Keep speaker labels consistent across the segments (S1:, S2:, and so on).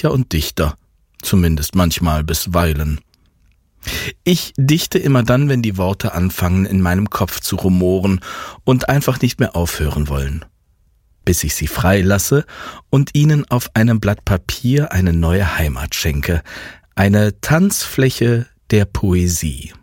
S1: Dichter und Dichter, zumindest manchmal bisweilen. Ich dichte immer dann, wenn die Worte anfangen, in meinem Kopf zu rumoren und einfach nicht mehr aufhören wollen, bis ich sie freilasse und ihnen auf einem Blatt Papier eine neue Heimat schenke, eine Tanzfläche der Poesie.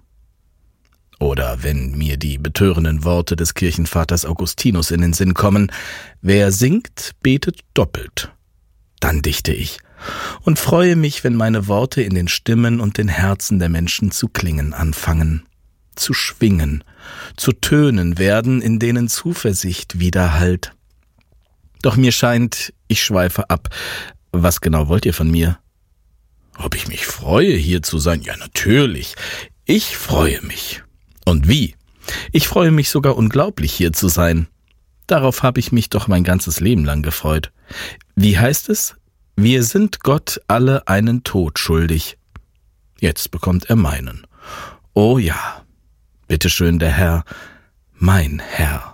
S1: Oder wenn mir die betörenden Worte des Kirchenvaters Augustinus in den Sinn kommen: Wer singt, betet doppelt. Dann dichte ich und freue mich, wenn meine Worte in den Stimmen und den Herzen der Menschen zu klingen anfangen, zu schwingen, zu Tönen werden, in denen Zuversicht widerhallt. Doch mir scheint, ich schweife ab. Was genau wollt ihr von mir? Ob ich mich freue, hier zu sein? Ja, natürlich. Ich freue mich. Und wie? Ich freue mich sogar unglaublich, hier zu sein. Darauf habe ich mich doch mein ganzes Leben lang gefreut. Wie heißt es? Wir sind Gott alle einen Tod schuldig. Jetzt bekommt er meinen. Oh ja, bitteschön, der Herr, mein Herr.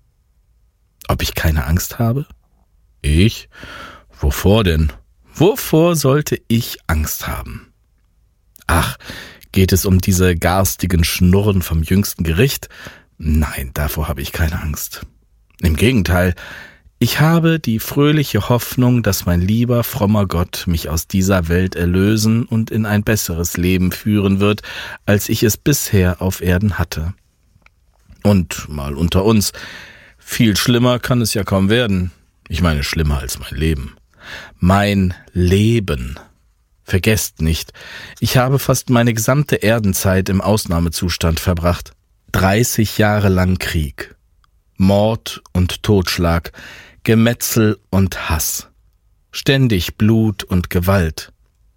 S1: Ob ich keine Angst habe? Ich? Wovor denn? Wovor sollte ich Angst haben? Ach, geht es um diese garstigen Schnurren vom jüngsten Gericht? Nein, davor habe ich keine Angst. Im Gegenteil, ich habe die fröhliche Hoffnung, dass mein lieber, frommer Gott mich aus dieser Welt erlösen und in ein besseres Leben führen wird, als ich es bisher auf Erden hatte. Und mal unter uns, viel schlimmer kann es ja kaum werden. Ich meine, schlimmer als mein Leben. Mein Leben. Vergesst nicht, ich habe fast meine gesamte Erdenzeit im Ausnahmezustand verbracht. 30 Jahre lang Krieg, Mord und Totschlag, Gemetzel und Hass, ständig Blut und Gewalt.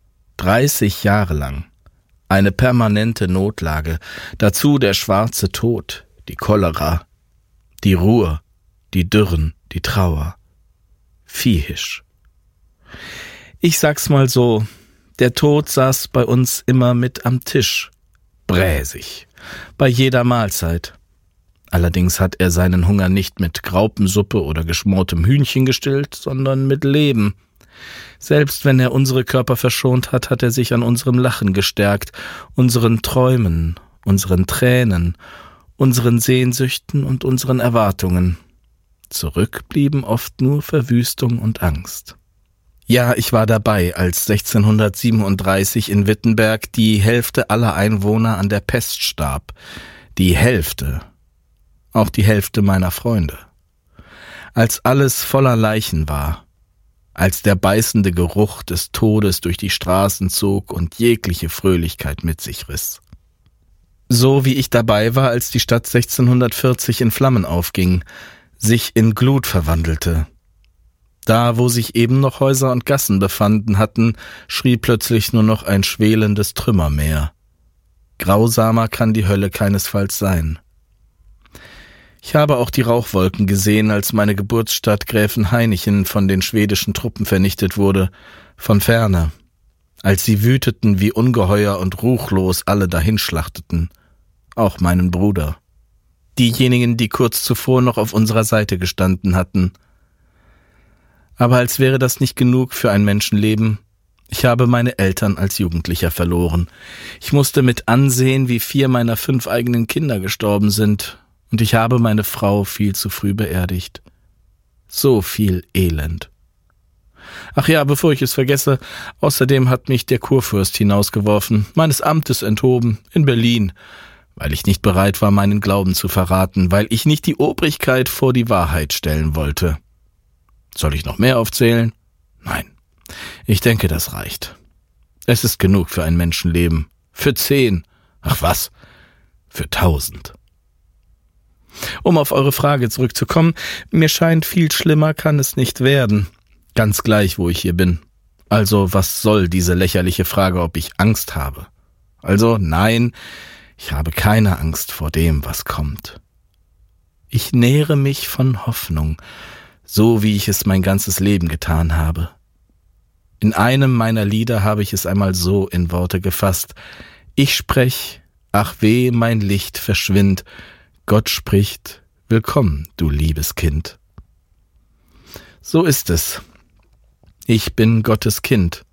S1: 30 Jahre lang. Eine permanente Notlage, dazu der schwarze Tod, die Cholera, die Ruhr, die Dürren, die Trauer. Viehisch. Ich sag's mal so, der Tod saß bei uns immer mit am Tisch, bräsig, bei jeder Mahlzeit. Allerdings hat er seinen Hunger nicht mit Graupensuppe oder geschmortem Hühnchen gestillt, sondern mit Leben. Selbst wenn er unsere Körper verschont hat, hat er sich an unserem Lachen gestärkt, unseren Träumen, unseren Tränen, unseren Sehnsüchten und unseren Erwartungen. Zurück blieben oft nur Verwüstung und Angst. Ja, ich war dabei, als 1637 in Wittenberg die Hälfte aller Einwohner an der Pest starb. Die Hälfte. Auch die Hälfte meiner Freunde. Als alles voller Leichen war, als der beißende Geruch des Todes durch die Straßen zog und jegliche Fröhlichkeit mit sich riss. So wie ich dabei war, als die Stadt 1640 in Flammen aufging, sich in Glut verwandelte. Da, wo sich eben noch Häuser und Gassen befanden hatten, schrie plötzlich nur noch ein schwelendes Trümmermeer. Grausamer kann die Hölle keinesfalls sein. Ich habe auch die Rauchwolken gesehen, als meine Geburtsstadt Gräfenhainichen von den schwedischen Truppen vernichtet wurde, von ferne, als sie wüteten wie ungeheuer und ruchlos alle dahinschlachteten, auch meinen Bruder, diejenigen, die kurz zuvor noch auf unserer Seite gestanden hatten. Aber als wäre das nicht genug für ein Menschenleben, ich habe meine Eltern als Jugendlicher verloren. Ich musste mit ansehen, wie 4 meiner 5 eigenen Kinder gestorben sind, und ich habe meine Frau viel zu früh beerdigt. So viel Elend. Ach ja, bevor ich es vergesse, außerdem hat mich der Kurfürst hinausgeworfen, meines Amtes enthoben, in Berlin, weil ich nicht bereit war, meinen Glauben zu verraten, weil ich nicht die Obrigkeit vor die Wahrheit stellen wollte. Soll ich noch mehr aufzählen? Nein, ich denke, das reicht. Es ist genug für ein Menschenleben. Für 10. Ach was, für 1000. Um auf eure Frage zurückzukommen, mir scheint, viel schlimmer kann es nicht werden. Ganz gleich, wo ich hier bin. Also, was soll diese lächerliche Frage, ob ich Angst habe? Also, nein, ich habe keine Angst vor dem, was kommt. Ich nähre mich von Hoffnung, so wie ich es mein ganzes Leben getan habe. In einem meiner Lieder habe ich es einmal so in Worte gefasst: Ich sprech, ach weh, mein Licht verschwind, Gott spricht, willkommen, du liebes Kind. So ist es. Ich bin Gottes Kind.